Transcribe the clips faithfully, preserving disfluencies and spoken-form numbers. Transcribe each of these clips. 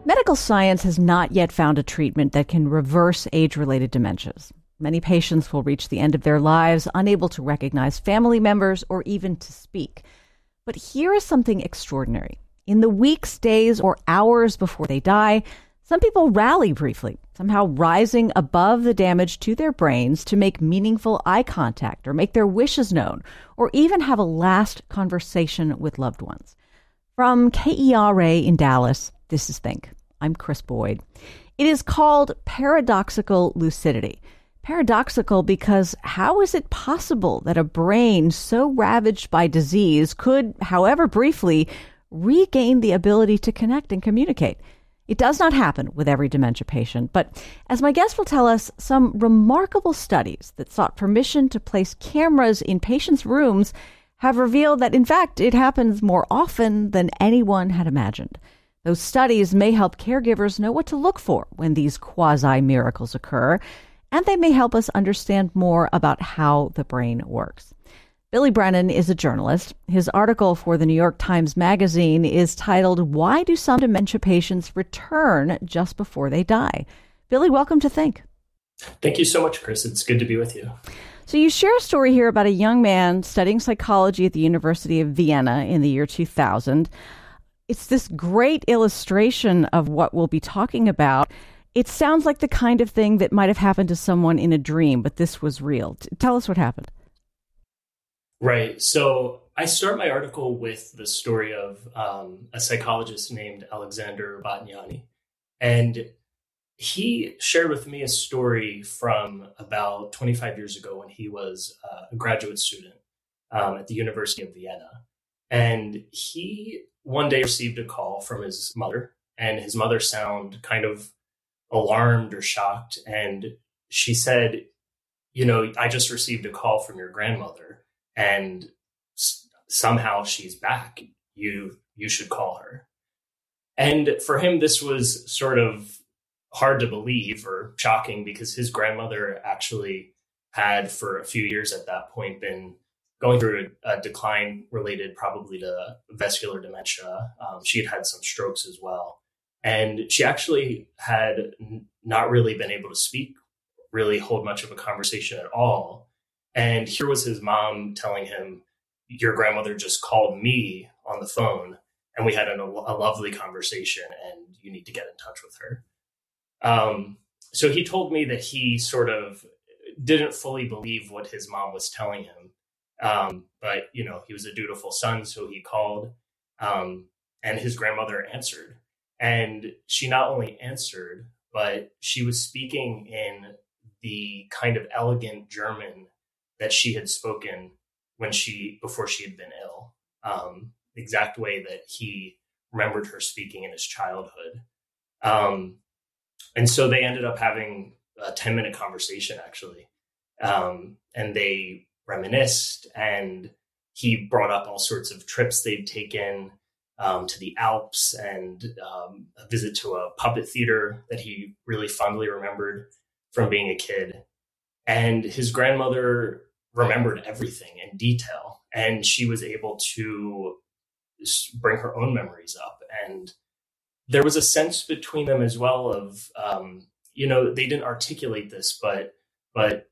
Medical science has not yet found a treatment that can reverse age-related dementias. Many patients will reach the end of their lives unable to recognize family members or even to speak. But here is something extraordinary. In the weeks, days, or hours before they die, some people rally briefly, somehow rising above the damage to their brains to make meaningful eye contact or make their wishes known, or even have a last conversation with loved ones. From K E R A in Dallas, this is Think. I'm Chris Boyd. It is called paradoxical lucidity. Paradoxical because how is it possible that a brain so ravaged by disease could, however briefly, regain the ability to connect and communicate? It does not happen with every dementia patient, but as my guest will tell us, some remarkable studies that sought permission to place cameras in patients' rooms have revealed that, in fact, it happens more often than anyone had imagined. Those studies may help caregivers know what to look for when these quasi-miracles occur, and they may help us understand more about how the brain works. Billy Brennan is a journalist. His article for the New York Times Magazine is titled, "Why Do Some Dementia Patients Return Just Before They Die?" Billy, welcome to Think. Thank you so much, Chris. It's good to be with you. So you share a story here about a young man studying psychology at the University of Vienna in the year two thousand. It's this great illustration of what we'll be talking about. It sounds like the kind of thing that might have happened to someone in a dream, but this was real. T- tell us what happened. Right. So I start my article with the story of um, a psychologist named Alexander Botniani. And he shared with me a story from about twenty-five years ago when he was uh, a graduate student um, at the University of Vienna. And he one day received a call from his mother, and his mother sounded kind of alarmed or shocked. And she said, you know, I just received a call from your grandmother, and s- somehow she's back. You, you should call her. And for him, this was sort of hard to believe or shocking because his grandmother actually had for a few years at that point been going through a, a decline related probably to vascular dementia. Um, she had had some strokes as well. And she actually had n- not really been able to speak, really hold much of a conversation at all. And here was his mom telling him, your grandmother just called me on the phone and we had an, a lovely conversation and you need to get in touch with her. Um, so he told me that he sort of didn't fully believe what his mom was telling him. Um, but, you know, he was a dutiful son, so he called um, and his grandmother answered. And she not only answered, but she was speaking in the kind of elegant German that she had spoken when she, before she had been ill, um, the exact way that he remembered her speaking in his childhood. Um, and so they ended up having a ten minute conversation, actually. Um, and they reminisced, and he brought up all sorts of trips they'd taken um, to the Alps and um, a visit to a puppet theater that he really fondly remembered from being a kid. And his grandmother remembered everything in detail, and she was able to bring her own memories up. And there was a sense between them as well of, um, you know, they didn't articulate this, but but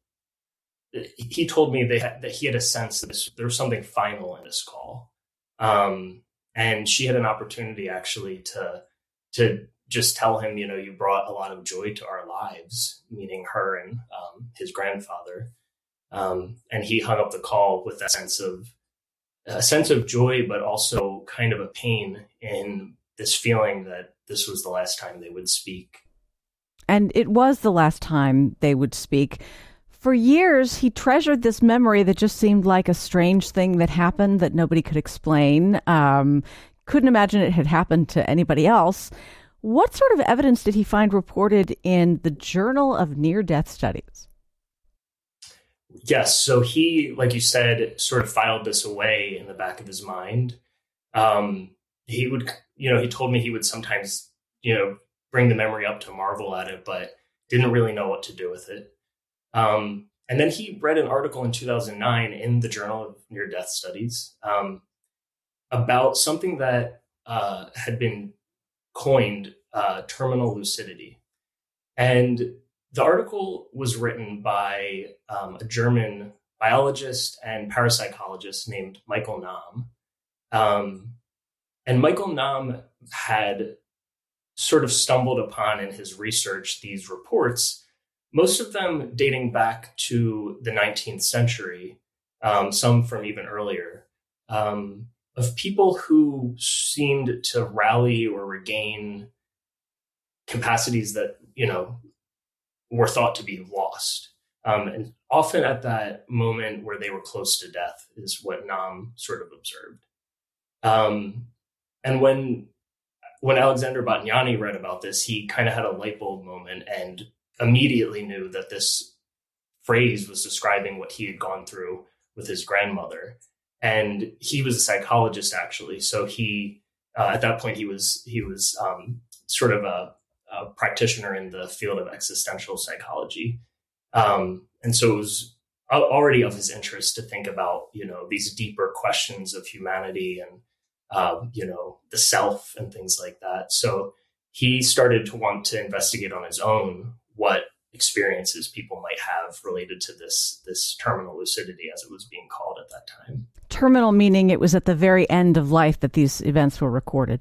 he told me they had, that he had a sense that this, there was something final in this call. Um, and she had an opportunity actually to to just tell him, you know, you brought a lot of joy to our lives, meaning her and um, his grandfather. Um, and he hung up the call with that sense of a sense of joy, but also kind of a pain in this feeling that this was the last time they would speak. And it was the last time they would speak. For years, he treasured this memory that just seemed like a strange thing that happened that nobody could explain. Um, couldn't imagine it had happened to anybody else. What sort of evidence did he find reported in the Journal of Near-Death Studies? Yes. So he, like you said, sort of filed this away in the back of his mind. Um, he would, you know, he told me he would sometimes, you know, bring the memory up to marvel at it, but didn't really know what to do with it. Um, and then he read an article in two thousand nine in the Journal of Near-Death Studies um, about something that uh, had been coined uh, terminal lucidity. And the article was written by um, a German biologist and parapsychologist named Michael Nahm. Um, and Michael Nahm had sort of stumbled upon in his research these reports, most of them dating back to the nineteenth century, um, some from even earlier, um, of people who seemed to rally or regain capacities that, you know, were thought to be lost. Um, and often at that moment where they were close to death is what Nahm sort of observed. Um, and when when Alexander Batgnani read about this, he kind of had a light bulb moment and immediately knew that this phrase was describing what he had gone through with his grandmother. And he was a psychologist, actually. So he, uh, at that point, he was he was um, sort of a, a practitioner in the field of existential psychology. Um, and so it was already of his interest to think about, you know, these deeper questions of humanity and, uh, you know, the self and things like that. So he started to want to investigate on his own what experiences people might have related to this, this terminal lucidity, as it was being called at that time. Terminal meaning it was at the very end of life that these events were recorded.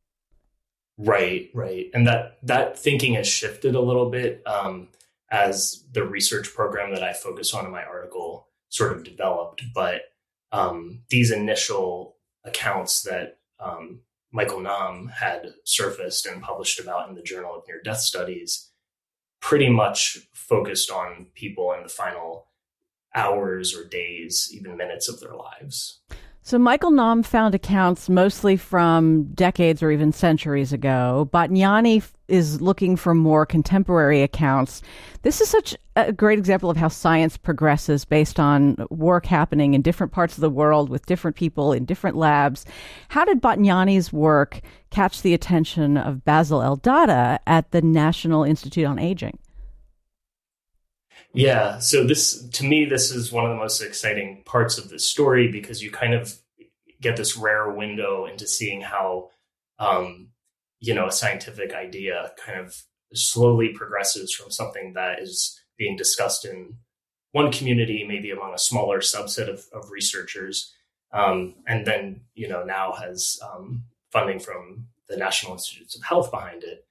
Right, right. And that, that thinking has shifted a little bit um, as the research program that I focus on in my article sort of developed. But um, these initial accounts that um, Michael Nahm had surfaced and published about in the Journal of Near-Death Studies pretty much focused on people in the final hours or days, even minutes of their lives. So Michael Nahm found accounts mostly from decades or even centuries ago. Batgnani is looking for more contemporary accounts. This is such a great example of how science progresses based on work happening in different parts of the world with different people in different labs. How did Batgnani's work catch the attention of Basil El-Dada at the National Institute on Aging? Yeah, so this, to me, this is one of the most exciting parts of this story because you kind of get this rare window into seeing how, um, you know, a scientific idea kind of slowly progresses from something that is being discussed in one community, maybe among a smaller subset of, of researchers, um, and then, you know, now has um, funding from the National Institutes of Health behind it.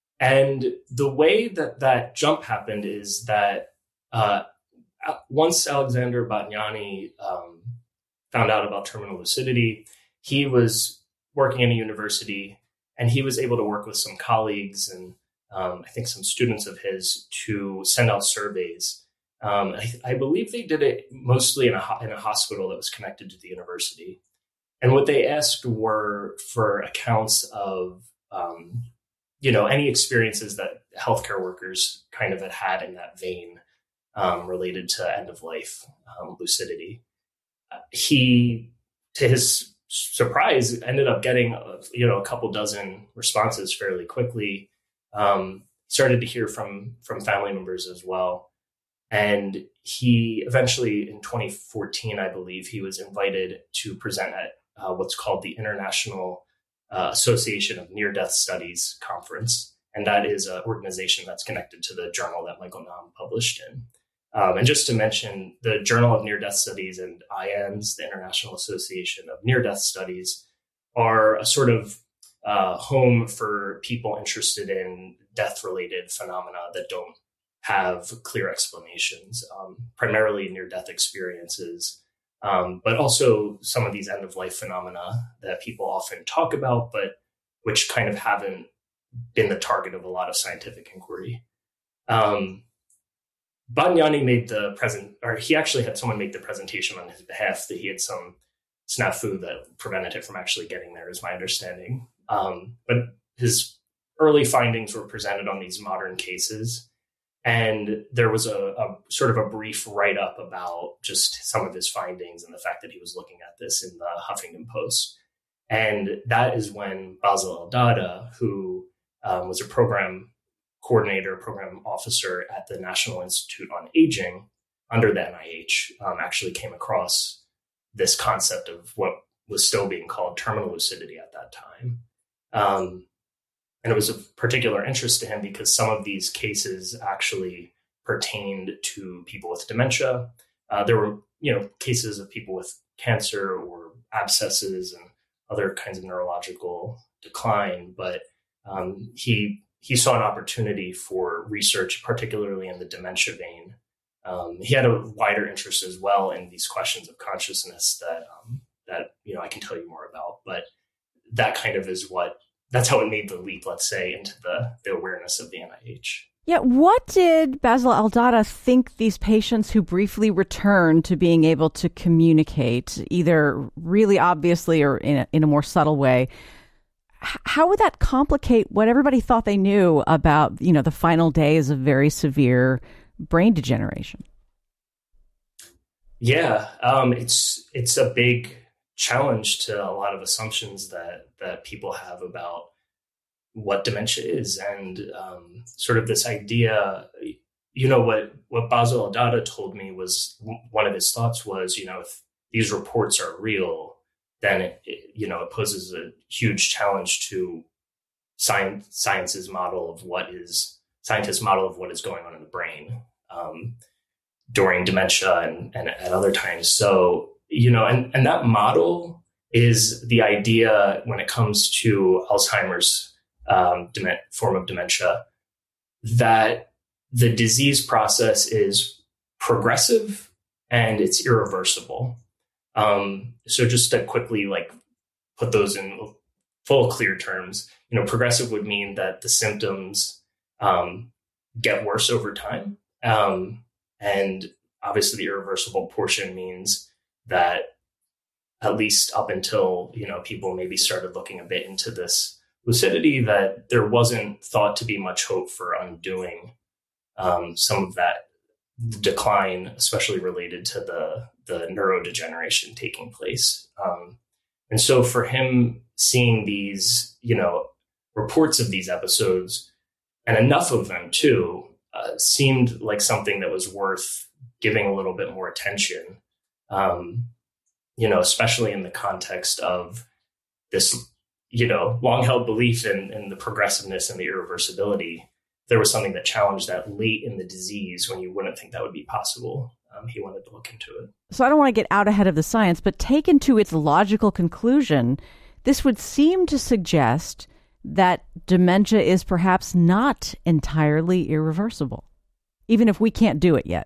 And the way that that jump happened is that Uh, once Alexander Batgnani um, found out about terminal lucidity, he was working in a university and he was able to work with some colleagues and um, I think some students of his to send out surveys. Um, I, I believe they did it mostly in a, in a hospital that was connected to the university. And what they asked were for accounts of, um, you know, any experiences that healthcare workers kind of had had in that vein. Um, related to end-of-life um, lucidity. Uh, he, to his surprise, ended up getting, uh, you know, a couple dozen responses fairly quickly. Um, started to hear from from family members as well. And he eventually, in twenty fourteen, I believe, he was invited to present at uh, what's called the International uh, Association of Near-Death Studies Conference. And that is an organization that's connected to the journal that Michael Nahm published in. Um, and just to mention, the Journal of Near-Death Studies and I A N S, the International Association of Near-Death Studies, are a sort of uh, home for people interested in death-related phenomena that don't have clear explanations, um, primarily near-death experiences, um, but also some of these end-of-life phenomena that people often talk about, but which kind of haven't been the target of a lot of scientific inquiry. Um, Batgnani made the present, or he actually had someone make the presentation on his behalf that he had some snafu that prevented it from actually getting there, is my understanding. Um, but his early findings were presented on these modern cases. And there was a, a sort of a brief write-up about just some of his findings and the fact that he was looking at this in the Huffington Post. And that is when Basil El-Dada, who um, was a program coordinator, program officer at the National Institute on Aging under the N I H, um, actually came across this concept of what was still being called terminal lucidity at that time. Um, and it was of particular interest to him because some of these cases actually pertained to people with dementia. Uh, there were, you know, cases of people with cancer or abscesses and other kinds of neurological decline, but um, he he saw an opportunity for research, particularly in the dementia vein. Um, he had a wider interest as well in these questions of consciousness that um, that you know I can tell you more about, but that kind of is what that's how it made the leap, let's say, into the the awareness of the N I H. Yeah, what did Basil Al-Dada think these patients who briefly returned to being able to communicate, either really obviously or in a, in a more subtle way? How would that complicate what everybody thought they knew about, you know, the final days of very severe brain degeneration? Yeah, um, it's it's a big challenge to a lot of assumptions that that people have about what dementia is, and um, sort of this idea. You know, what what Basil Al-Dada told me was one of his thoughts was, you know, if these reports are real, then it, it you know it poses a huge challenge to science science's model of what is scientists' model of what is going on in the brain um, during dementia and, and at other times. So, you know, and, and that model is the idea when it comes to Alzheimer's um, dement, form of dementia, that the disease process is progressive and it's irreversible. Um, so just to quickly like put those in full clear terms, you know, progressive would mean that the symptoms um, get worse over time. Um, and obviously the irreversible portion means that at least up until, you know, people maybe started looking a bit into this lucidity, that there wasn't thought to be much hope for undoing um, some of that decline, especially related to the, the neurodegeneration taking place. Um, and so for him, seeing these, you know, reports of these episodes, and enough of them too, uh, seemed like something that was worth giving a little bit more attention, um, you know, especially in the context of this, you know, long-held belief in, in the progressiveness and the irreversibility. There was something that challenged that late in the disease when you wouldn't think that would be possible. Um, he wanted to look into it. So I don't want to get out ahead of the science, but taken to its logical conclusion, this would seem to suggest that dementia is perhaps not entirely irreversible, even if we can't do it yet.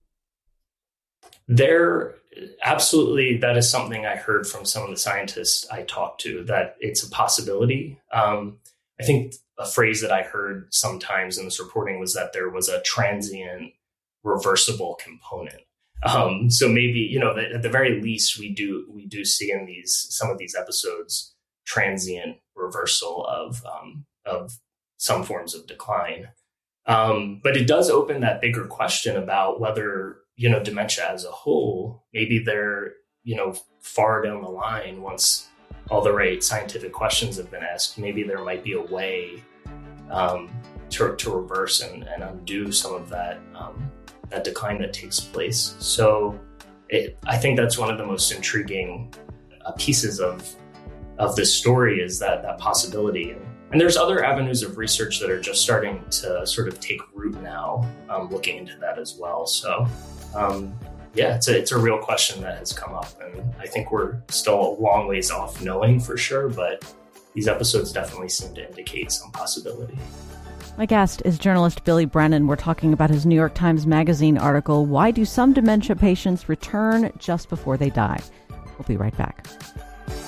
There, absolutely, that is something I heard from some of the scientists I talked to, that it's a possibility. Um, I think a phrase that I heard sometimes in this reporting was that there was a transient reversible component. Um, so maybe, you know, at the very least, we do we do see in these some of these episodes transient reversal of um, of some forms of decline. Um, but it does open that bigger question about whether, you know, dementia as a whole, maybe they're, you know, far down the line, once all the right scientific questions have been asked, maybe there might be a way um, to, to reverse and, and undo some of that um, that decline that takes place. So it, I think that's one of the most intriguing uh, pieces of of this story, is that that possibility. And, and there's other avenues of research that are just starting to sort of take root now, um, looking into that as well. So um, yeah, it's a, it's a real question that has come up. And I think we're still a long ways off knowing for sure, but these episodes definitely seem to indicate some possibility. My guest is journalist Billy Brennan. We're talking about his New York Times Magazine article, Why Do Some Dementia Patients Return Just Before They Die? We'll be right back.